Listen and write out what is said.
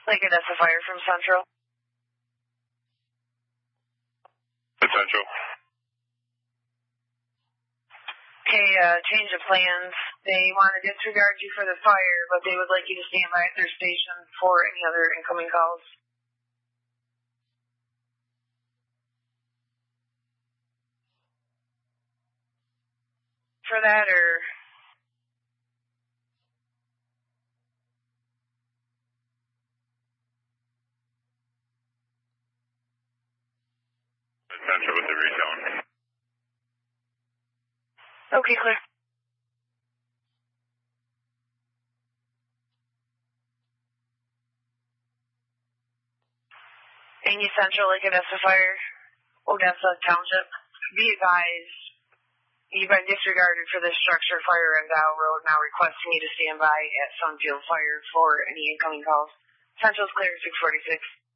Lincoln, that's a fire from Central. Central. Okay, change of plans. They want to disregard you for the fire, but they would like you to stand by at their station for any other incoming calls. For that, or... Central with the retone. Okay, clear. Amy Central, Lincoln, that's a fire. Odessa Township. Be advised, you've been disregarded for this structure fire on Dow Road, now requesting you to stand by at Sunfield Fire for any incoming calls. Central's clear, 646.